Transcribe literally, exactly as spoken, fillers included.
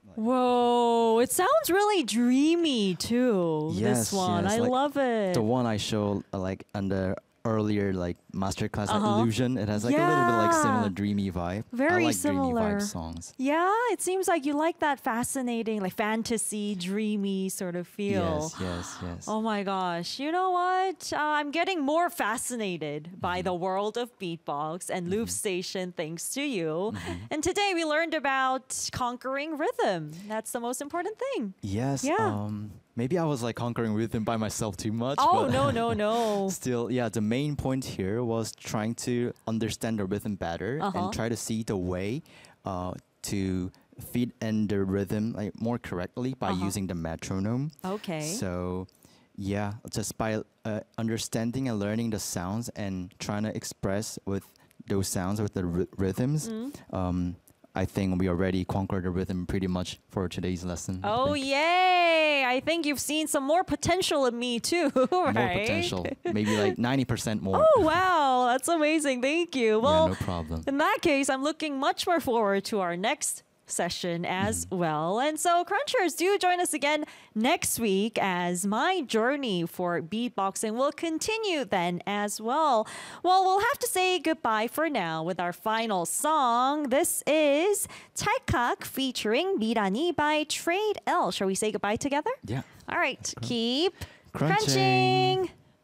Whoa, it sounds really dreamy too. Yes, this one, yes, I like love it. The one I showed uh, like under earlier like masterclass like, Uh-huh. Illusion, it has like a little bit like Yeah. similar dreamy vibe. Very I like similar. dreamy vibe songs. Yeah, it seems like you like that fascinating, like fantasy, dreamy sort of feel. Yes, yes, yes. Oh my gosh. You know what? Uh, I'm getting more fascinated by the world of beatbox and Loop Station thanks to you. And today we learned about conquering rhythm. That's the most important thing. Yes. Yeah. Um, maybe I was like conquering rhythm by myself too much. Oh, but no, no, no. Still, yeah, the main point here was trying to understand the rhythm better Uh-huh. and try to see the way uh, to fit in the rhythm like more correctly by Uh-huh. using the metronome. Okay. So, yeah, just by uh, understanding and learning the sounds and trying to express with those sounds with the ry- rhythms, Mm. um, I think we already conquered the rhythm pretty much for today's lesson. I Oh, think. yay. I think you've seen some more potential in me too, right? More potential, maybe like ninety percent more. Oh, wow. That's amazing. Thank you. Well, yeah, no problem. in that case, I'm looking much more forward to our next session as well. And so, Crunchers, do join us again next week as my journey for beatboxing will continue then as well. Well, we'll have to say goodbye for now with our final song. This is Chalkak featuring Mirani by Trade L. Shall we say goodbye together? Yeah. All right. Keep Crunching. crunching.